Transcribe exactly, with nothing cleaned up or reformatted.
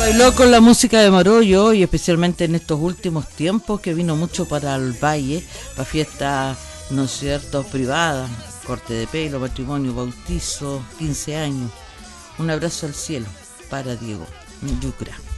Bailó con la música de Marollo y especialmente en estos últimos tiempos que vino mucho para el Valle, para fiestas, ¿no es cierto?, privadas, corte de pelo, matrimonio, bautizo, quince años. Un abrazo al cielo para Diego Yucra.